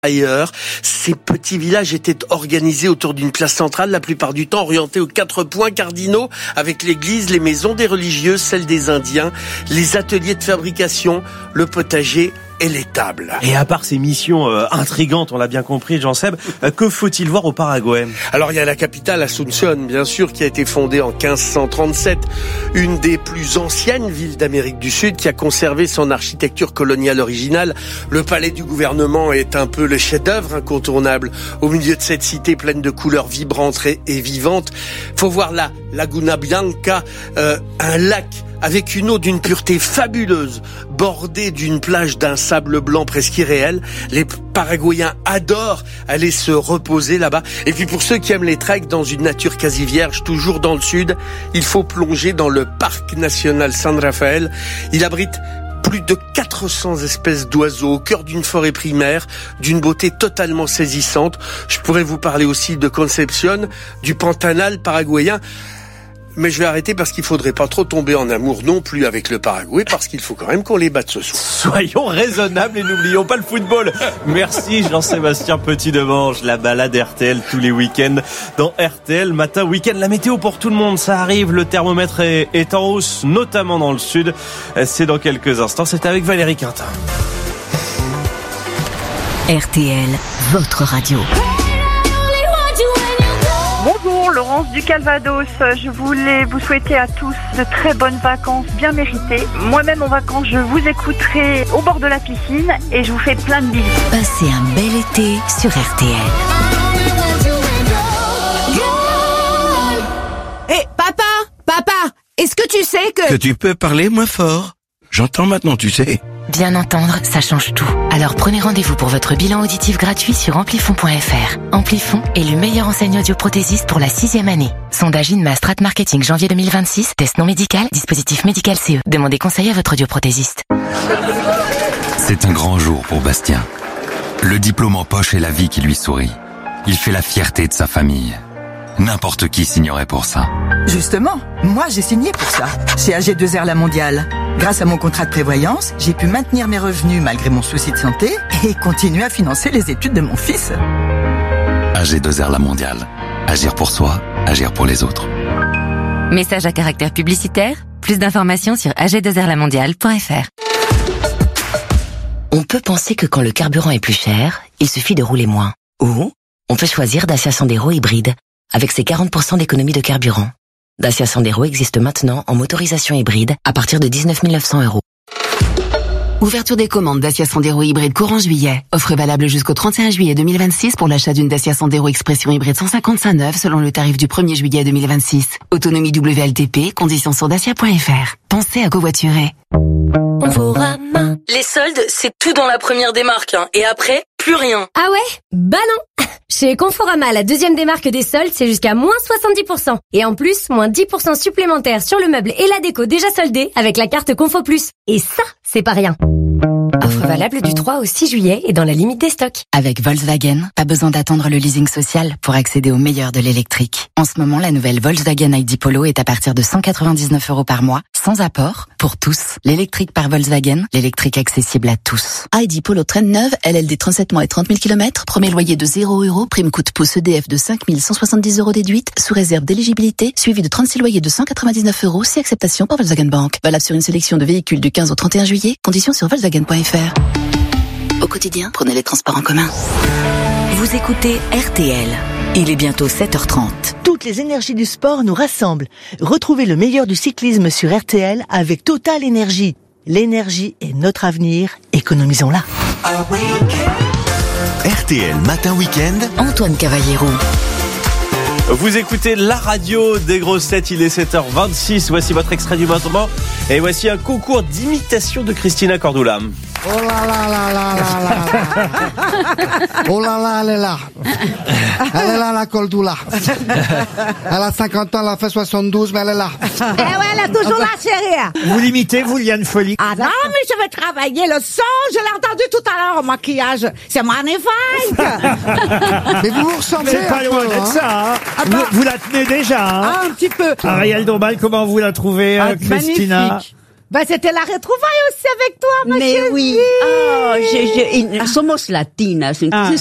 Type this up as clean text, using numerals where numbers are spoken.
ailleurs. Ces petits villages étaient organisés autour d'une place centrale, la plupart du temps orientés aux 4 points cardinaux, avec l'église, les maisons des religieux, celles des Indiens, les ateliers de fabrication, le potager et l'étable. Et à part ces missions intrigantes, on l'a bien compris, Jean-Seb, que faut-il voir au Paraguay ? Alors il y a la capitale, Asunción, bien sûr, qui a été fondée en 1537, une des plus anciennes villes d'Amérique du Sud, qui a conservé son architecture coloniale originale. Le palais du gouvernement est un peu le chef-d'œuvre incontournable. Au milieu de cette cité pleine de couleurs vibrantes et vivantes, faut voir la Laguna Blanca, un lac avec une eau d'une pureté fabuleuse, bordée d'une plage d'un sable blanc presque irréel. Les Paraguayens adorent aller se reposer là-bas. Et puis pour ceux qui aiment les treks dans une nature quasi vierge, toujours dans le sud, il faut plonger dans le parc national San Rafael. Il abrite plus de 400 espèces d'oiseaux au cœur d'une forêt primaire, d'une beauté totalement saisissante. Je pourrais vous parler aussi de Concepción, du Pantanal paraguayen. Mais je vais arrêter parce qu'il faudrait pas trop tomber en amour non plus avec le Paraguay, parce qu'il faut quand même qu'on les batte ce soir. Soyons raisonnables et n'oublions pas le football. Merci Jean-Sébastien Petit-Demange. La balade RTL tous les week-ends dans RTL Matin Week-end. La météo pour tout le monde, ça arrive. Le thermomètre est en hausse, notamment dans le sud. C'est dans quelques instants. C'est avec Valérie Quintin. RTL, votre radio. Bonjour, Laurence du Calvados. Je voulais vous souhaiter à tous de très bonnes vacances bien méritées. Moi-même en vacances, je vous écouterai au bord de la piscine et je vous fais plein de bisous. Passez un bel été sur RTL. Hé, papa, est-ce que tu sais que tu peux parler moins fort? J'entends maintenant, tu sais. Bien entendre, ça change tout. Alors prenez rendez-vous pour votre bilan auditif gratuit sur Amplifon.fr. Amplifon est le meilleur enseigne audioprothésiste pour la 6e année. Sondage INMA Strat Marketing janvier 2026. Test non médical, dispositif médical CE. Demandez conseil à votre audioprothésiste. C'est un grand jour pour Bastien. Le diplôme en poche est la vie qui lui sourit. Il fait la fierté de sa famille. N'importe qui signerait pour ça. Justement, moi j'ai signé pour ça, chez AG2R La Mondiale. Grâce à mon contrat de prévoyance, j'ai pu maintenir mes revenus malgré mon souci de santé et continuer à financer les études de mon fils. AG2R La Mondiale. Agir pour soi, agir pour les autres. Message à caractère publicitaire. Plus d'informations sur ag2rlamondiale.fr. On peut penser que quand le carburant est plus cher, il suffit de rouler moins. Ou on peut choisir Dacia Sandero hybride, avec ses 40% d'économie de carburant. Dacia Sandero existe maintenant en motorisation hybride à partir de 19 900 €. Ouverture des commandes Dacia Sandero hybride courant juillet. Offre valable jusqu'au 31 juillet 2026 pour l'achat d'une Dacia Sandero Expression hybride 155 neuve selon le tarif du 1er juillet 2026. Autonomie WLTP, conditions sur dacia.fr. Pensez à covoiturer. Conforama. Les soldes, c'est tout dans la première démarque, et après, plus rien. Ah ouais? Bah non. Chez Conforama, la deuxième démarque des soldes, c'est jusqu'à moins 70%. Et en plus, moins 10% supplémentaires sur le meuble et la déco déjà soldés avec la carte Confo Plus. Et ça, c'est pas rien. Offre valable du 3 au 6 juillet et dans la limite des stocks. Avec Volkswagen, pas besoin d'attendre le leasing social pour accéder au meilleur de l'électrique. En ce moment, la nouvelle Volkswagen ID Polo est à partir de 199 € par mois, sans apport, pour tous. L'électrique par Volkswagen, l'électrique accessible à tous. ID Polo traîne neuve, LLD 37 mois et 30 000 km, premier loyer de 0 €, prime coûte pouce EDF de 5 170 € déduite, sous réserve d'éligibilité, suivi de 36 loyers de 199 €, si acceptation par Volkswagen Bank. Valable sur une sélection de véhicules du 15 au 31 juillet, conditions sur Volkswagen.fr. Au quotidien, prenez les transports en commun. Vous écoutez RTL. Il est bientôt 7h30. Toutes les énergies du sport nous rassemblent. Retrouvez le meilleur du cyclisme sur RTL avec Total Énergie. L'énergie est notre avenir, économisons-la. RTL Matin Week-end. Antoine Cavallero. Vous écoutez la radio des grosses têtes, il est 7h26. Voici votre extrait du moment. Et voici un concours d'imitation de Christina Cordula. Oh là là là là là là. Oh là là, elle est là. Elle est là, la Cordula. Elle a 50 ans, elle a fait 72, mais elle est là. Eh ouais, elle est toujours là, chérie. Vous l'imitez, vous, Liane Folly? Ah non, mais je vais travailler le son. Je l'ai entendu tout à l'heure au maquillage. C'est magnifique. Mais vous vous ressemblez. C'est pas loin de ça, hein. Ah bah, vous la tenez déjà, hein. Ah, un petit peu. Ariel Dombal, comment vous la trouvez, Christina? Magnifique. Bah, c'était la retrouvaille aussi avec toi, ma Mais chérie. oui. Somos latinas. Entonces